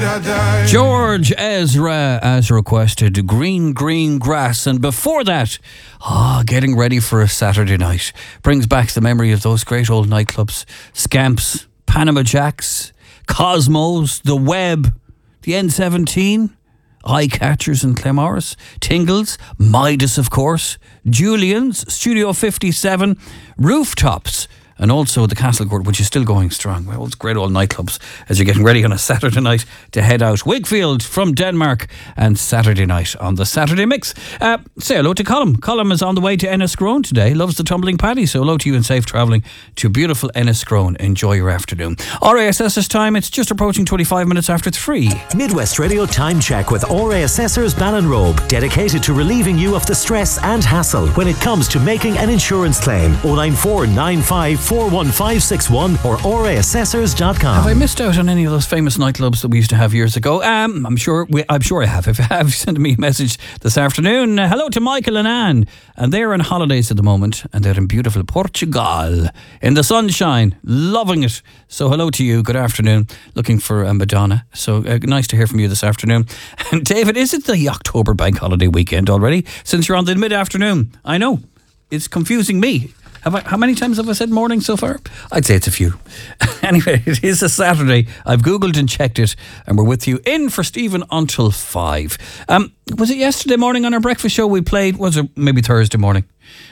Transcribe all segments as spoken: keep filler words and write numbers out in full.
George Ezra, as requested, Green Green Grass. And before that, ah, oh, Getting Ready for a Saturday Night. Brings back the memory of those great old nightclubs. Scamps, Panama Jacks, Cosmos, The Web, the N seventeen, Eye Catchers in Clemorris, Tingles, Midas, of course, Julian's, Studio fifty-seven, Rooftops, and also the Castle Court, which is still going strong. Well, it's great old nightclubs as you're getting ready on a Saturday night to head out. Wakefield from Denmark and Saturday night on the Saturday Mix. Uh, say hello to Colm. Colm is on the way to Enniscrone today. Loves the tumbling paddy, so hello to you and safe travelling to beautiful Enniscrone. Enjoy your afternoon. R A S S's time, it's just approaching twenty-five minutes after three. Midwest Radio Time Check with R A Assessors Ballinrobe, dedicated to relieving you of the stress and hassle when it comes to making an insurance claim. oh nine four nine five four one five six one or r a assessors dot com. Have I missed out on any of those famous nightclubs that we used to have years ago? Um, I'm sure we, I'm sure I have. If you have, send me a message this afternoon. Uh, hello to Michael and Anne. And they're on holidays at the moment, and they're in beautiful Portugal in the sunshine, loving it. So hello to you. Good afternoon. Looking for uh, Madonna. So uh, nice to hear from you this afternoon. And David, is it the October bank holiday weekend already? Since you're on the mid-afternoon. I know. It's confusing me. Have I, how many times have I said morning so far? I'd say it's a few. Anyway, it is a Saturday. I've Googled and checked it, and we're with you in for Stephen until five. Um, was it yesterday morning on our breakfast show we played? Was it maybe Thursday morning?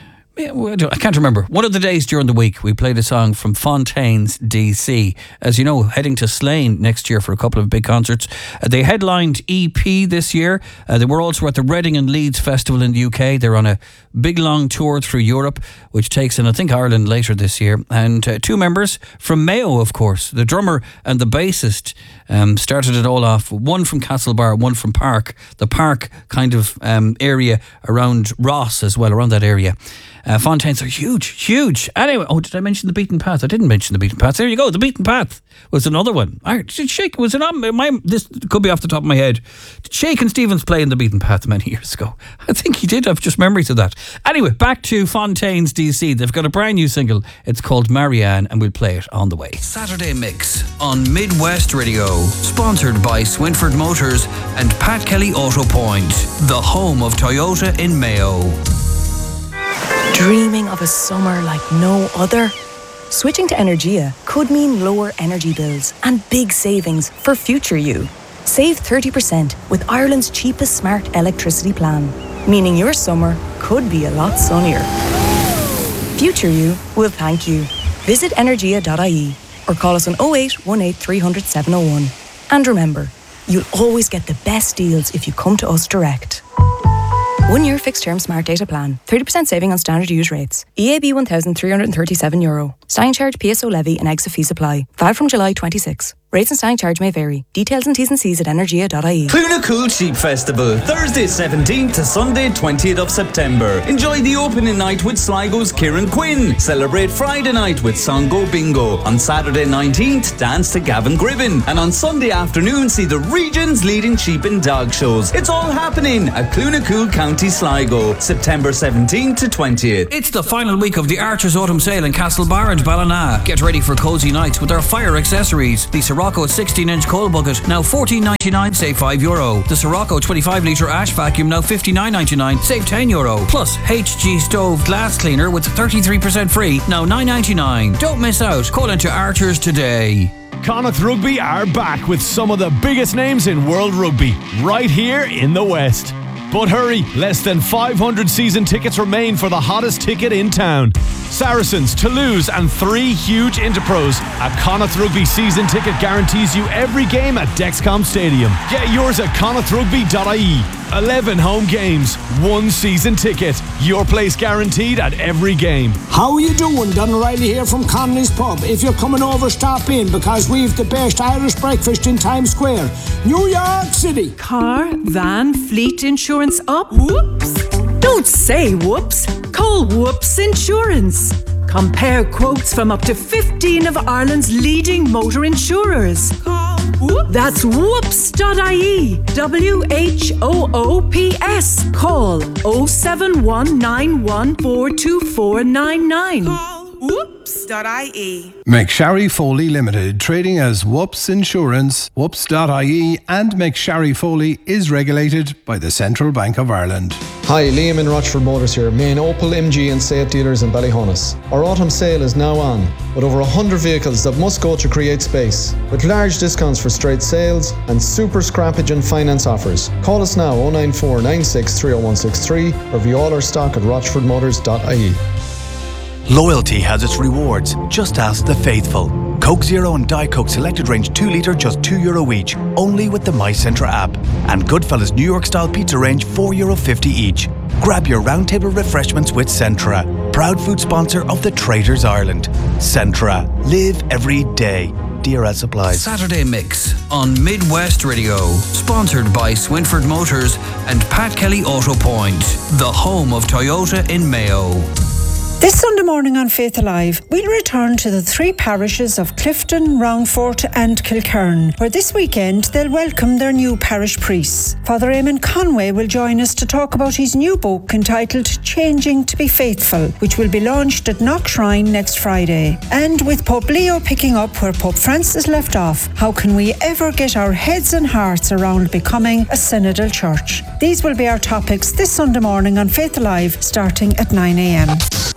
I can't remember. One of the days during the week we played a song from Fontaines D C. As you know, heading to Slane next year for a couple of big concerts. Uh, they headlined E P this year. Uh, they were also at the Reading and Leeds Festival in the U K. They're on a big long tour through Europe, which takes in, I think, Ireland later this year. And uh, two members from Mayo, of course, the drummer and the bassist, um, started it all off. One from Castlebar, one from Park, the Park kind of um, area around Ross as well, around that area. Uh, Fontaines are huge, huge. Anyway, oh, did I mention the Beaten Path? I didn't mention the Beaten Path. There you go. The Beaten Path was another one. I, did Shake, was it on my, this could be off the top of my head. Did Shakin' Stevens play in the Beaten Path many years ago? I think he did. I've just memories of that. Anyway, back to Fontaines D C. They've got a brand new single. It's called Marianne, and we'll play it on the way. Saturday Mix on Midwest Radio, sponsored by Swinford Motors and Pat Kelly Auto Point, the home of Toyota in Mayo. Dreaming of a summer like no other? Switching to Energia could mean lower energy bills and big savings for future you. Save thirty percent with Ireland's cheapest smart electricity plan, meaning your summer could be a lot sunnier. Future you will thank you. Visit energia dot I E or call us on oh eight one eight three hundred seven oh one. And remember, you'll always get the best deals if you come to us direct. One year fixed term smart data plan. thirty percent saving on standard use rates. E A B one thousand three hundred thirty-seven euro. Standing charge, P S O levy and exit fees apply. Valid from July twenty-sixth. Rates and standing charge may vary. Details and T's and C's at energia dot I E. Cluna Cool Sheep Festival, Thursday seventeenth to Sunday twentieth of September. Enjoy the opening night with Sligo's Kieran Quinn. Celebrate Friday night with Songo Bingo. On Saturday nineteenth, dance to Gavin Gribben. And on Sunday afternoon, see the region's leading sheep and dog shows. It's all happening at Cluna Cool, County Sligo, September seventeenth to twentieth. It's the final week of the Archers Autumn Sale in Castlebar and Ballina. Get ready for cosy nights with our fire accessories. The Sirocco sixteen inch coal bucket, now fourteen ninety-nine, save five euro. The Sirocco twenty-five litre ash vacuum, now fifty-nine ninety-nine, save ten euro. Plus H G stove glass cleaner with thirty-three percent free, now nine ninety-nine. Don't miss out. Call into Archers today. Connacht Rugby are back with some of the biggest names in world rugby, right here in the West. But hurry, less than five hundred season tickets remain for the hottest ticket in town. Saracens, Toulouse and three huge Interpros. A Connacht Rugby season ticket guarantees you every game at Dexcom Stadium. Get yours at connacht rugby dot I E. eleven home games, one season ticket. Your place guaranteed at every game. How are you doing? Don O'Reilly here from Connolly's Pub. If you're coming over, stop in because we've the best Irish breakfast in Times Square, New York City. Car, van, fleet insurance up? Whoops! Don't say whoops. Call Whoops Insurance. Compare quotes from up to fifteen of Ireland's leading motor insurers. Call Whoops. That's whoops dot I E. W H O O P S. Call oh seven one nine one four two four nine nine. Call Whoops. whoops dot I E. McSharry Foley Limited, trading as Whoops Insurance, whoops dot I E, and McSharry Foley is regulated by the Central Bank of Ireland. Hi, Liam in Rochford Motors here, main Opel, M G and Seat dealers in Ballyhonus. Our autumn sale is now on, with over one hundred vehicles that must go to create space, with large discounts for straight sales and super scrappage and finance offers. Call us now oh nine four nine six three oh one six three or view all our stock at rochford motors dot I E. Loyalty has its rewards. Just ask the faithful. Coke Zero and Diet Coke Selected Range two litre just two euro each, only with the MyCentra app. And Goodfellas New York Style Pizza Range four euro fifty each. Grab your roundtable refreshments with Centra, proud food sponsor of the Traders Ireland. Centra. Live every day. D R S applies. Saturday Mix on Midwest Radio, sponsored by Swinford Motors and Pat Kelly Auto Point, the home of Toyota in Mayo. This Sunday morning on Faith Alive, we'll return to the three parishes of Clifton, Roundfort and Kilkern, where this weekend they'll welcome their new parish priests. Father Eamon Conway will join us to talk about his new book entitled Changing to be Faithful, which will be launched at Knock Shrine next Friday. And with Pope Leo picking up where Pope Francis left off, how can we ever get our heads and hearts around becoming a synodal church? These will be our topics this Sunday morning on Faith Alive, starting at nine a m.